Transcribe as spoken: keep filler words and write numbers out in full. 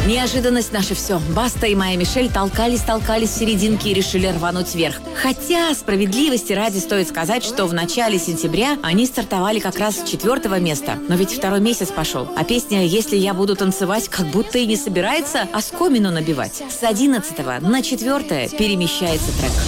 Неожиданность наше все. Баста и Майя Мишель толкались-толкались в серединке и решили рвануть вверх. Хотя, справедливости ради стоит сказать, что в начале сентября они стартовали как раз с четвертого места. Но ведь второй месяц пошел. А песня «Если я буду танцевать» как будто и не собирается оскомину набивать. С одиннадцатого на четвертое перемещается трек.